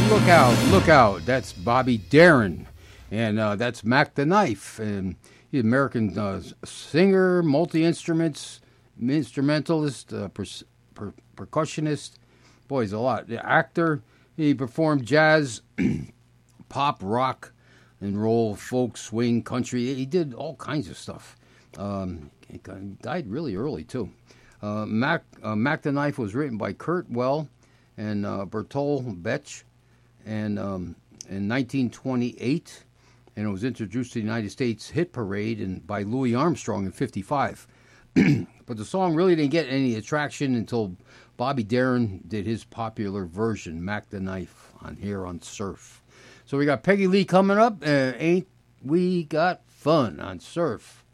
Look out. That's Bobby Darin. And that's Mac the Knife. And he's an American singer, instrumentalist, percussionist. Boy, he's a lot. The actor. He performed jazz, pop, rock, and roll, folk, swing, country. He did all kinds of stuff. He died really early, too. Mac the Knife was written by Kurt Well and Bertolt Brecht and in 1928, and it was introduced to the United States hit parade by Louis Armstrong in 55. But the song really didn't get any attraction until Bobby Darin did his popular version, Mac the Knife, on Surf. So we got Peggy Lee coming up. Ain't we got fun on Surf?